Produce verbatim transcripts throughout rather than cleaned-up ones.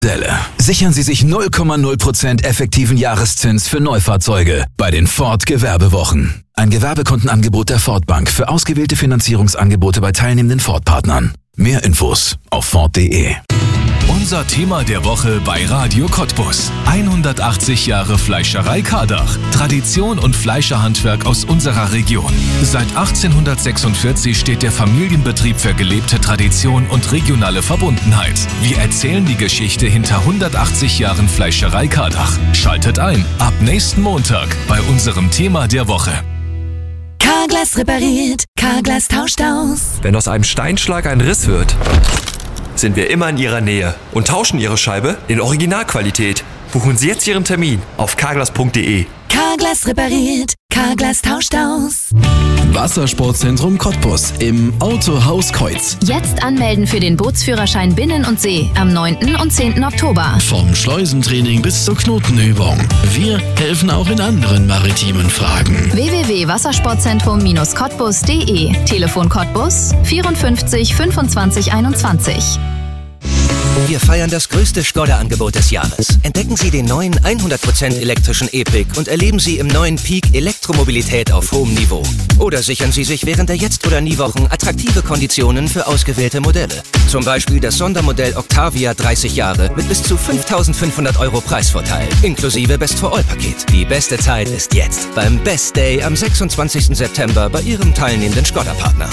Delle. Sichern Sie sich null Komma null Prozent effektiven Jahreszins für Neufahrzeuge bei den Ford Gewerbewochen. Ein Gewerbekundenangebot der Ford Bank für ausgewählte Finanzierungsangebote bei teilnehmenden Ford-Partnern. Mehr Infos auf Ford punkt de. Unser Thema der Woche bei Radio Cottbus. hundertachtzig Jahre Fleischerei Kardach. Tradition und Fleischerhandwerk aus unserer Region. Seit achtzehnhundertsechsundvierzig steht der Familienbetrieb für gelebte Tradition und regionale Verbundenheit. Wir erzählen die Geschichte hinter hundertachtzig Jahren Fleischerei Kardach. Schaltet ein ab nächsten Montag bei unserem Thema der Woche. Carglass repariert, Carglass tauscht aus. Wenn aus einem Steinschlag ein Riss wird, sind wir immer in Ihrer Nähe und tauschen Ihre Scheibe in Originalqualität. Buchen Sie jetzt Ihren Termin auf carglass punkt de. Carglass repariert, Carglass tauscht aus. Wassersportzentrum Cottbus im Autohaus Kreuz. Jetzt anmelden für den Bootsführerschein Binnen und See am neunten und zehnten Oktober. Vom Schleusentraining bis zur Knotenübung. Wir helfen auch in anderen maritimen Fragen. w w w punkt wassersportzentrum Cottbus punkt de. Telefon Cottbus vierundfünfzig fünfundzwanzig einundzwanzig. Wir feiern das größte Skoda-Angebot des Jahres. Entdecken Sie den neuen hundert Prozent elektrischen E-Pick und erleben Sie im neuen Peak Elektromobilität auf hohem Niveau. Oder sichern Sie sich während der Jetzt- oder Nie-Wochen attraktive Konditionen für ausgewählte Modelle. Zum Beispiel das Sondermodell Octavia dreißig Jahre mit bis zu fünftausendfünfhundert Euro Preisvorteil, inklusive Best-for-All-Paket. Die beste Zeit ist jetzt beim Best Day am sechsundzwanzigsten September bei Ihrem teilnehmenden Skoda-Partner.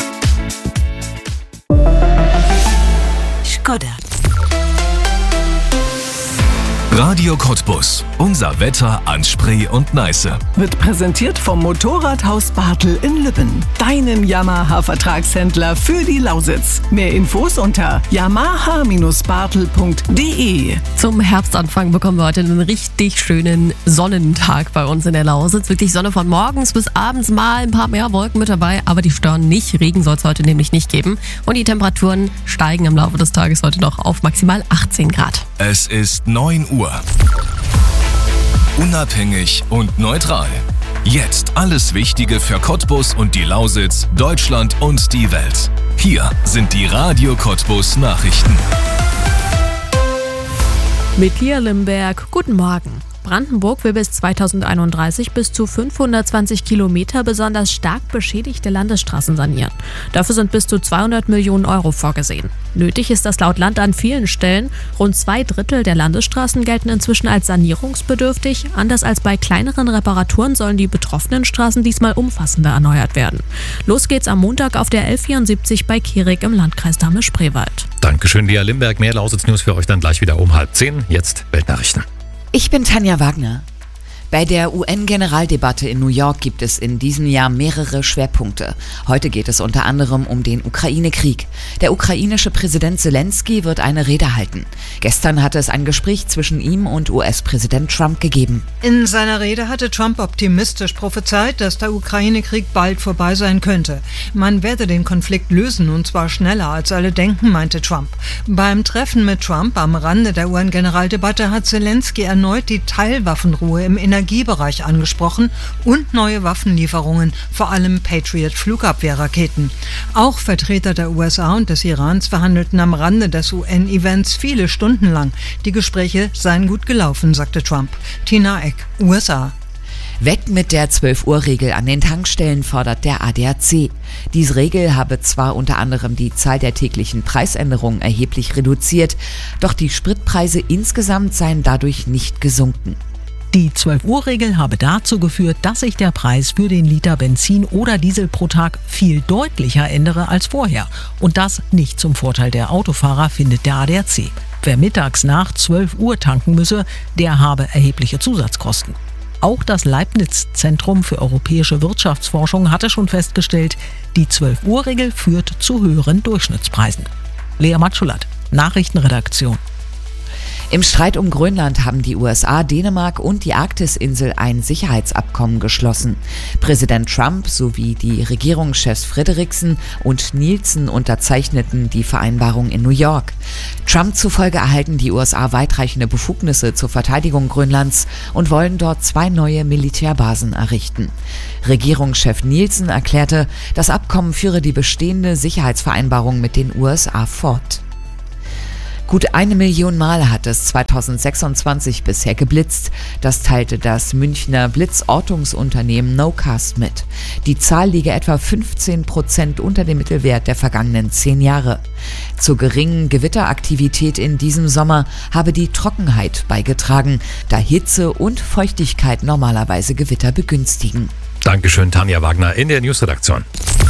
Skoda. Radio Cottbus. Unser Wetter an Spree und Neiße. Wird präsentiert vom Motorradhaus Bartel in Lübben. Deinem Yamaha-Vertragshändler für die Lausitz. Mehr Infos unter yamaha Bindestrich bartel punkt de. Zum Herbstanfang bekommen wir heute einen richtig schönen Sonnentag bei uns in der Lausitz. Wirklich Sonne von morgens bis abends, mal ein paar mehr Wolken mit dabei, aber die stören nicht. Regen soll es heute nämlich nicht geben. Und die Temperaturen steigen im Laufe des Tages heute noch auf maximal achtzehn Grad. Es ist neun Uhr. Unabhängig und neutral. Jetzt alles Wichtige für Cottbus und die Lausitz, Deutschland und die Welt. Hier sind die Radio Cottbus Nachrichten. Mit Lia Limberg, guten Morgen. Brandenburg will bis zweitausendeinunddreißig bis zu fünfhundertzwanzig Kilometer besonders stark beschädigte Landesstraßen sanieren. Dafür sind bis zu zweihundert Millionen Euro vorgesehen. Nötig ist das laut Land an vielen Stellen. Rund zwei Drittel der Landesstraßen gelten inzwischen als sanierungsbedürftig. Anders als bei kleineren Reparaturen sollen die betroffenen Straßen diesmal umfassender erneuert werden. Los geht's am Montag auf der elf vierundsiebzig bei Kehrig im Landkreis Dahme-Spreewald. Dankeschön, Lia Limberg. Mehr Lausitz-News für euch dann gleich wieder um halb zehn. Jetzt Weltnachrichten. Ich bin Tanja Wagner. Bei der U N-Generaldebatte in New York gibt es in diesem Jahr mehrere Schwerpunkte. Heute geht es unter anderem um den Ukraine-Krieg. Der ukrainische Präsident Zelensky wird eine Rede halten. Gestern hatte es ein Gespräch zwischen ihm und U S-Präsident Trump gegeben. In seiner Rede hatte Trump optimistisch prophezeit, dass der Ukraine-Krieg bald vorbei sein könnte. Man werde den Konflikt lösen, und zwar schneller als alle denken, meinte Trump. Beim Treffen mit Trump am Rande der U N-Generaldebatte hat Zelensky erneut die Teilwaffenruhe im Inneren Energiebereich angesprochen und neue Waffenlieferungen, vor allem Patriot-Flugabwehrraketen. Auch Vertreter der U S A und des Irans verhandelten am Rande des U N-Events viele Stunden lang. Die Gespräche seien gut gelaufen, sagte Trump. Tina Eck, U S A. Weg mit der zwölf-Uhr-Regel an den Tankstellen, fordert der A D A C. Diese Regel habe zwar unter anderem die Zahl der täglichen Preisänderungen erheblich reduziert, doch die Spritpreise insgesamt seien dadurch nicht gesunken. Die zwölf-Uhr-Regel habe dazu geführt, dass sich der Preis für den Liter Benzin oder Diesel pro Tag viel deutlicher ändere als vorher. Und das nicht zum Vorteil der Autofahrer, findet der A D A C. Wer mittags nach zwölf Uhr tanken müsse, der habe erhebliche Zusatzkosten. Auch das Leibniz-Zentrum für europäische Wirtschaftsforschung hatte schon festgestellt, die zwölf-Uhr-Regel führt zu höheren Durchschnittspreisen. Lea Matschulat, Nachrichtenredaktion. Im Streit um Grönland haben die U S A, Dänemark und die Arktisinsel ein Sicherheitsabkommen geschlossen. Präsident Trump sowie die Regierungschefs Frederiksen und Nielsen unterzeichneten die Vereinbarung in New York. Trump zufolge erhalten die U S A weitreichende Befugnisse zur Verteidigung Grönlands und wollen dort zwei neue Militärbasen errichten. Regierungschef Nielsen erklärte, das Abkommen führe die bestehende Sicherheitsvereinbarung mit den U S A fort. Gut eine Million Mal hat es zweitausendsechsundzwanzig bisher geblitzt. Das teilte das Münchner Blitzortungsunternehmen Nocast mit. Die Zahl liege etwa fünfzehn Prozent unter dem Mittelwert der vergangenen zehn Jahre. Zur geringen Gewitteraktivität in diesem Sommer habe die Trockenheit beigetragen, da Hitze und Feuchtigkeit normalerweise Gewitter begünstigen. Dankeschön, Tanja Wagner in der Newsredaktion.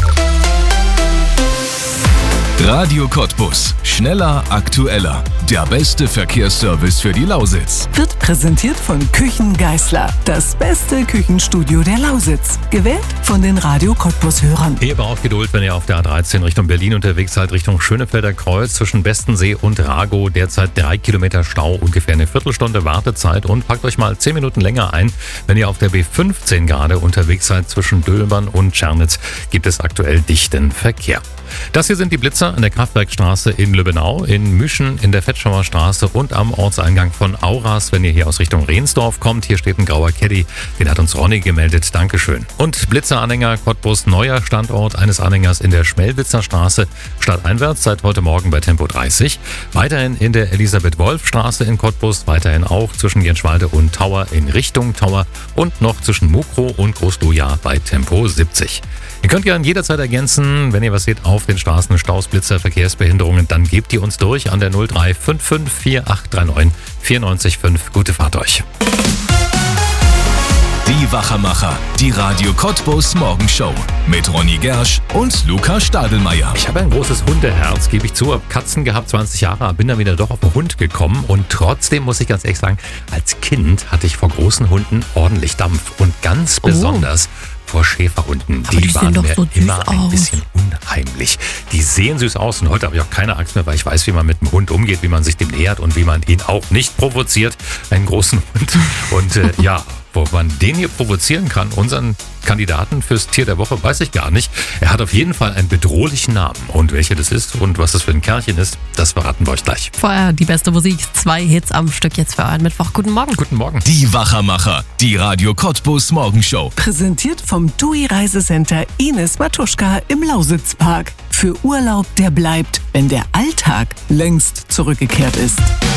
Radio Cottbus. Schneller, aktueller. Der beste Verkehrsservice für die Lausitz. Wird präsentiert von Küchen Geisler. Das beste Küchenstudio der Lausitz. Gewählt von den Radio Cottbus-Hörern. Ihr braucht Geduld, wenn ihr auf der A dreizehn Richtung Berlin unterwegs seid, Richtung Schönefelder Kreuz zwischen Bestensee und Ragow. Derzeit drei Kilometer Stau, ungefähr eine Viertelstunde Wartezeit. Und packt euch mal zehn Minuten länger ein. Wenn ihr auf der B fünfzehn gerade unterwegs seid zwischen Dülbern und Tschernitz, gibt es aktuell dichten Verkehr. Das hier sind die Blitzer an der Kraftwerkstraße in Lübbenau, in Müschen, in der Fettschauer Straße und am Ortseingang von Auras, wenn ihr hier aus Richtung Rehnsdorf kommt. Hier steht ein grauer Caddy, den hat uns Ronny gemeldet. Dankeschön. Und Blitzeranhänger Cottbus, neuer Standort eines Anhängers in der Schmelwitzer Straße, stadteinwärts seit heute Morgen bei Tempo dreißig. Weiterhin in der Elisabeth-Wolf-Straße in Cottbus, weiterhin auch zwischen Jenschwalde und Tauer in Richtung Tauer und noch zwischen Mukro und Großdoja bei Tempo siebzig. Ihr könnt gerne jederzeit ergänzen, wenn ihr was seht auf den Straßen, Staus, Blitzer, Verkehrsbehinderungen, dann gebt ihr uns durch an der null drei fünf fünf vier acht drei neun vier neun fünf. Gute Fahrt euch. Die Wachermacher, die Radio Cottbus Morgenshow mit Ronny Gersch und Luca Stadelmeier. Ich habe ein großes Hundeherz, gebe ich zu, habe Katzen gehabt, zwanzig Jahre, bin dann wieder doch auf den Hund gekommen und trotzdem muss ich ganz ehrlich sagen, als Kind hatte ich vor großen Hunden ordentlich Dampf und ganz besonders oh. vor Schäferhunden. Aber die, die waren doch mir so immer süß ein aus. bisschen unheimlich. Die sehen süß aus und heute habe ich auch keine Angst mehr, weil ich weiß, wie man mit dem Hund umgeht, wie man sich dem nähert und wie man ihn auch nicht provoziert, einen großen Hund. Und äh, ja, wo man den hier provozieren kann, unseren Kandidaten fürs Tier der Woche, weiß ich gar nicht. Er hat auf jeden Fall einen bedrohlichen Namen. Und welcher das ist und was das für ein Kerlchen ist, das verraten wir euch gleich. Vorher die beste Musik, zwei Hits am Stück jetzt für euren Mittwoch. Guten Morgen. Guten Morgen. Die Wachermacher, die Radio Cottbus Morgenshow. Präsentiert vom T U I Reisecenter Ines Matuschka im Lausitzpark. Für Urlaub, der bleibt, wenn der Alltag längst zurückgekehrt ist.